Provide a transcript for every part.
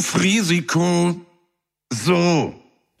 Risiko. So.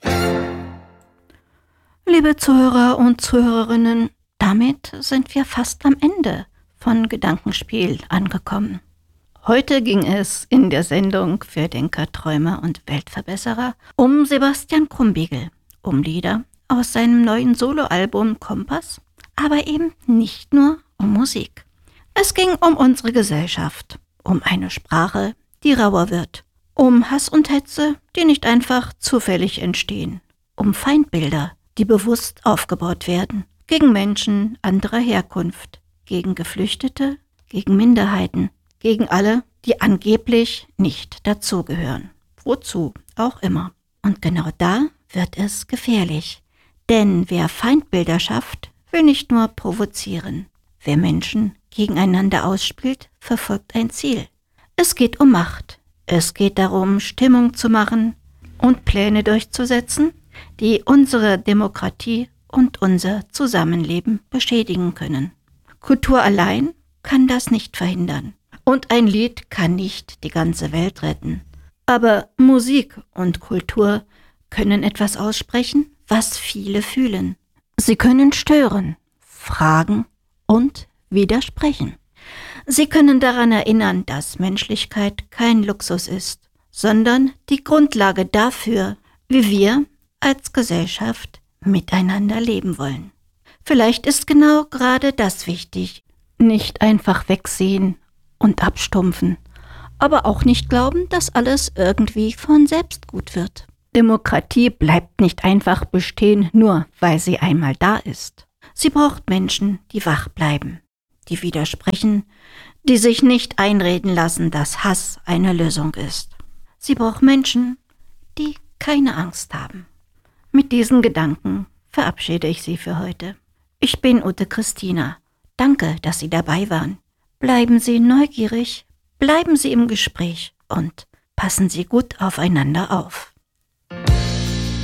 Liebe Zuhörer und Zuhörerinnen, damit sind wir fast am Ende von Gedankenspiel angekommen. Heute ging es in der Sendung für Denker, Träumer und Weltverbesserer um Sebastian Krumbiegel, um Lieder aus seinem neuen Soloalbum Kompass, aber eben nicht nur um Musik. Es ging um unsere Gesellschaft, um eine Sprache, die rauer wird, um Hass und Hetze, die nicht einfach zufällig entstehen, um Feindbilder, die bewusst aufgebaut werden, gegen Menschen anderer Herkunft, gegen Geflüchtete, gegen Minderheiten, gegen alle, die angeblich nicht dazugehören. Wozu auch immer. Und genau da wird es gefährlich. Denn wer Feindbilder schafft, will nicht nur provozieren. Wer Menschen gegeneinander ausspielt, verfolgt ein Ziel. Es geht um Macht. Es geht darum, Stimmung zu machen und Pläne durchzusetzen, die unsere Demokratie und unser Zusammenleben beschädigen können. Kultur allein kann das nicht verhindern. Und ein Lied kann nicht die ganze Welt retten. Aber Musik und Kultur können etwas aussprechen, was viele fühlen. Sie können stören, fragen und widersprechen. Sie können daran erinnern, dass Menschlichkeit kein Luxus ist, sondern die Grundlage dafür, wie wir als Gesellschaft miteinander leben wollen. Vielleicht ist genau gerade das wichtig. Nicht einfach wegsehen und abstumpfen, aber auch nicht glauben, dass alles irgendwie von selbst gut wird. Demokratie bleibt nicht einfach bestehen, nur weil sie einmal da ist. Sie braucht Menschen, die wach bleiben, die widersprechen, die sich nicht einreden lassen, dass Hass eine Lösung ist. Sie braucht Menschen, die keine Angst haben. Mit diesen Gedanken verabschiede ich Sie für heute. Ich bin Ute Christina. Danke, dass Sie dabei waren. Bleiben Sie neugierig, bleiben Sie im Gespräch und passen Sie gut aufeinander auf.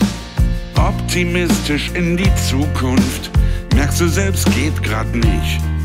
Optimistisch in die Zukunft. Merkst du selbst, geht grad nicht.